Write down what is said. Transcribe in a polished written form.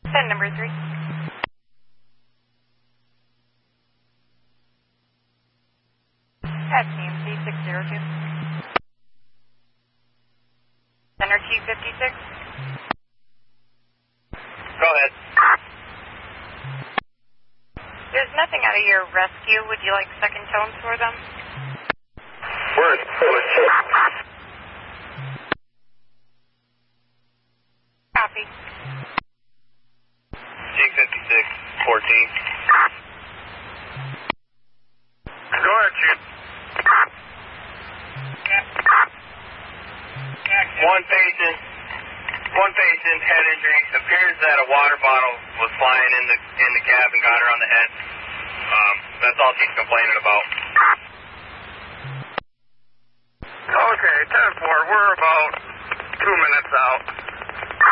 Send number 3. At CMC 602. Center T56. Go ahead. There's nothing out of your rescue. Would you like second tones for them? Word. Copy. T56, 14. Go ahead, Chief. One patient, head injury. Appears that a water bottle was flying in the cab and got her on the head. That's all she's complaining about. Okay, 10-4. We're about 2 minutes out.